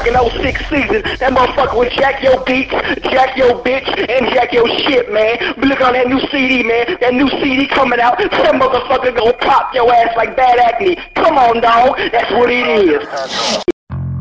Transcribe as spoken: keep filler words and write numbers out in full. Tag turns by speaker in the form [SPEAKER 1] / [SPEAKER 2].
[SPEAKER 1] motherfucking oh six season. That motherfucker would jack your beats, jack your bitch, and jack your shit, man. Look on that new C D, man. That new C D coming out. That motherfucker gonna pop your ass like bad acne. Come on, dog. That's what it is.